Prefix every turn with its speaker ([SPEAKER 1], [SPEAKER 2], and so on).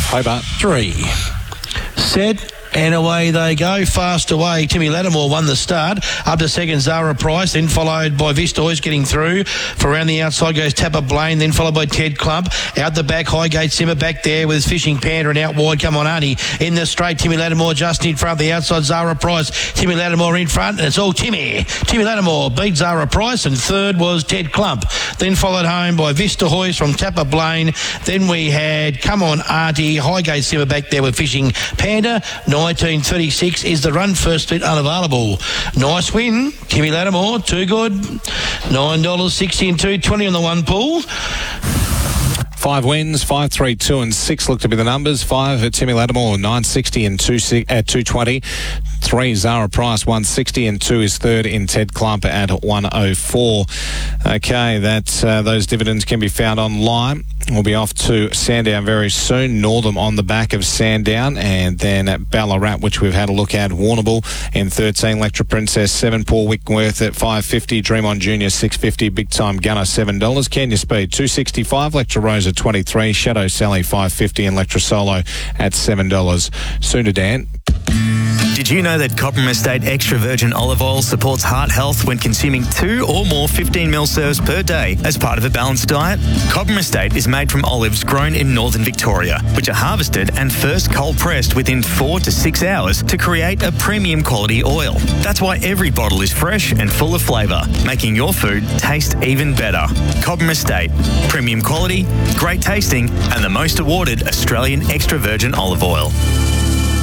[SPEAKER 1] Hobart.
[SPEAKER 2] 3. Set. And away they go, fast away. Timmy Lattimore won the start. Up to second, Zara Price, then followed by Vistoys getting through. For around the outside goes Tapper Blaine, then followed by Ted Clump. Out the back, Highgate Simmer back there with Fishing Panda, and out wide, come on, Arnie. In the straight, Timmy Lattimore just in front. The outside, Zara Price. Timmy Lattimore in front, and it's all Timmy. Timmy Lattimore beat Zara Price, and third was Ted Clump. Then followed home by Vista Hoyes from Tapper Blaine. Then we had Come On Artie, Highgate Simmer back there with Fishing Panda. 1936 is the run, first split unavailable. Nice win, Timmy Lattimore, too good. $9.60 and $2.20 on the one pool.
[SPEAKER 1] 5 wins, 5, 3, 2 and 6 look to be the numbers. 5 at Timmy Lattimore, $9.60 and $2.20. 3 Zara Price, $1.60 and 2 is third in Ted Clump at $1.04. Okay, that's those dividends can be found online. We'll be off to Sandown very soon. Northam on the back of Sandown, and then at Ballarat, which we've had a look at, Warrnambool in 13, Electra Princess 7, Paul Wickworth at $5.50, Dream On Junior $6.50, Big Time Gunner $7, Kenya Speed $2.65, Electra Rose at $23, Shadow Sally $5.50, and Electra Solo at $7. Soon to Dan.
[SPEAKER 3] Did you know that Cobram Estate Extra Virgin Olive Oil supports heart health when consuming 2 or more 15ml serves per day as part of a balanced diet? Cobram Estate is made from olives grown in northern Victoria, which are harvested and first cold pressed within 4 to 6 hours to create a premium quality oil. That's why every bottle is fresh and full of flavour, making your food taste even better. Cobram Estate, premium quality, great tasting, and the most awarded Australian extra virgin olive oil.